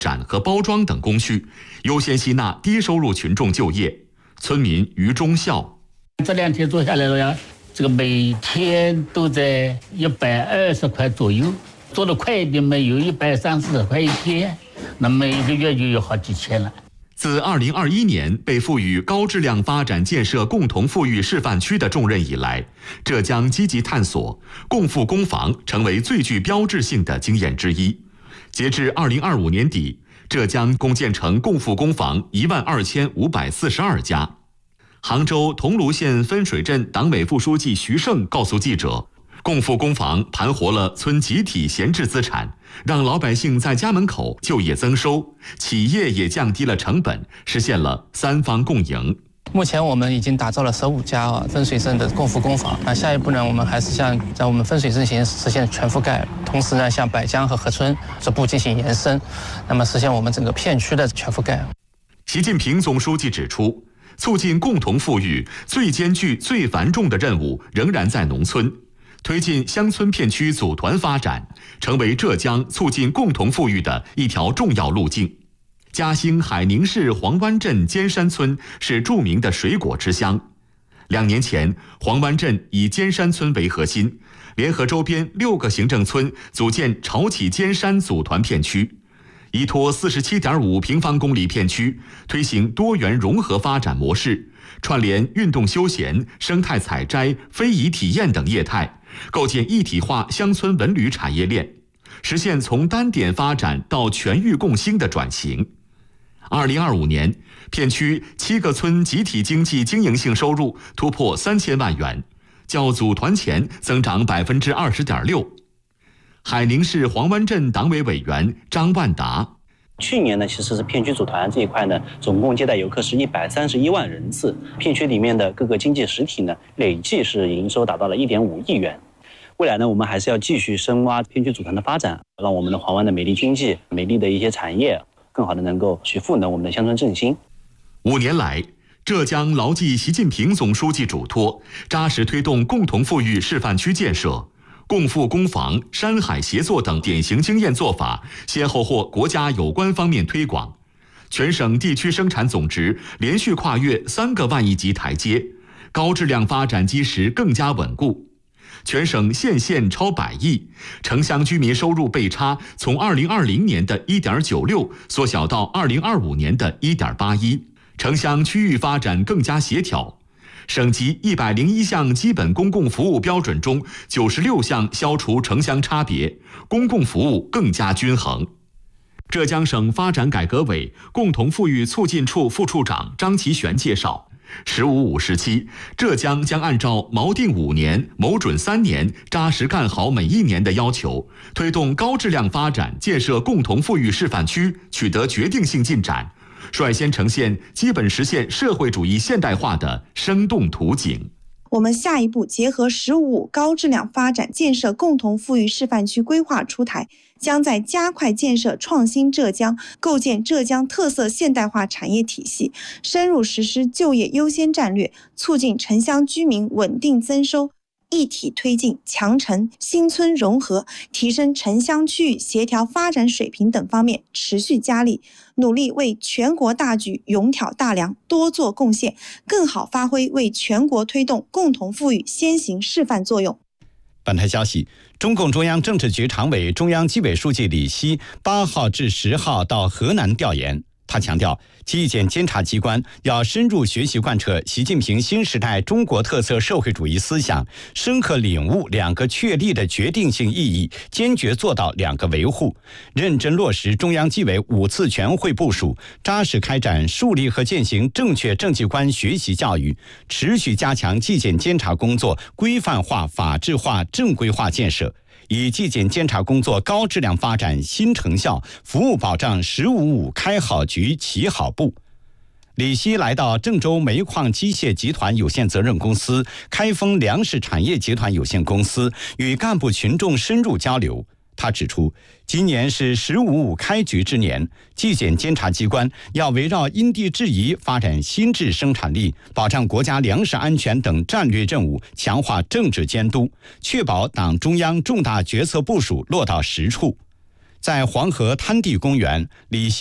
展和包装等工序，优先吸纳低收入群众就业。村民于忠孝： 这2天做下来了呀，这个每天都在120块左右，做得快一点嘛，有130块一天，那么1个月就有好几千了。 自2021年被赋予高质量发展建设共同富裕示范区的重任以来，浙江积极探索共富公房成为最具标志性的经验之一。截至2025年底，浙江共建成共富公房12542家。杭州桐庐县分水镇党委副书记徐胜告诉记者，共富公房盘活了村集体闲置资产，让老百姓在家门口就业增收，企业也降低了成本，实现了3方共赢。 目前我们已经打造了15家分水镇的共富公房。那下一步呢，我们还是向在我们分水镇实现全覆盖，同时呢，向柏江和合村逐步进行延伸，那么实现我们整个片区的全覆盖。 习近平总书记指出，促进共同富裕最艰巨、最繁重的任务仍然在农村。推进乡村片区组团发展，成为浙江促进共同富裕的一条重要路径。嘉兴海宁市黄湾镇尖山村是著名的水果之乡。2年前，黄湾镇以尖山村为核心，联合周边6个行政村组建潮起尖山组团片区，依托47.5平方公里片区，推行多元融合发展模式，串联运动休闲、生态采摘、非遗体验等业态，构建一体化乡村文旅产业链，实现从单点发展到全域共兴的转型。2025年，片区7个村集体经济经营性收入突破3000万元，较组团前增长20.6%。海宁市黄湾镇党委委员张万达： 去年呢，其实是片区组团这一块呢，总共接待游客是131万人次，片区里面的各个经济实体呢，累计是营收达到了1.5亿元。未来呢，我们还是要继续深挖片区组团的发展，让我们的黄湾的美丽经济、美丽的一些产业，更好的能够去赋能我们的乡村振兴。 5年来，浙江牢记习近平总书记嘱托，扎实推动共同富裕示范区建设。共富公房、山海协作等典型经验做法先后获国家有关方面推广，全省地区生产总值连续跨越3个万亿级台阶，高质量发展基石更加稳固。全省县超100亿，城乡居民收入倍差从2020年的1.96缩小到2025年的1.81，城乡区域发展更加协调。省级101项基本公共服务标准中，96项消除城乡差别，公共服务更加均衡。浙江省发展改革委共同富裕促进处副处长张其玄介绍，“15-5”时期，浙江将按照锚定5年、谋准3年、扎实干好每1年的要求，推动高质量发展建设共同富裕示范区取得决定性进展，率先呈现基本实现社会主义现代化的生动图景。 我们下一步结合“15-5”高质量发展建设共同富裕示范区规划出台，将在加快建设创新浙江、构建浙江特色现代化产业体系，深入实施就业优先战略，促进城乡居民稳定增收，一体推进强城新村融合，提升城乡区域协调发展水平等方面持续加力，努力为全国大局勇挑大梁，多做贡献，更好发挥为全国推动共同富裕先行示范作用。 本台消息，中共中央政治局常委、中央纪委书记李希8号至10号到河南调研。他强调，纪检监察机关要深入学习贯彻习近平新时代中国特色社会主义思想，深刻领悟2个确立的决定性意义，坚决做到2个维护，认真落实中央纪委5次全会部署，扎实开展树立和践行正确政绩观学习教育，持续加强纪检监察工作规范化、法治化、正规化建设，以纪检监察工作高质量发展新成效，服务保障“15-5”开好局、起好步。李希来到郑州煤矿机械集团有限责任公司、开封粮食产业集团有限公司，与干部群众深入交流。他指出，今年是“15-5”开局之年，纪检监察机关要围绕因地制宜发展新质生产力，保障国家粮食安全等战略任务，强化政治监督，确保党中央重大决策部署落到实处。 在黄河滩地公园，李希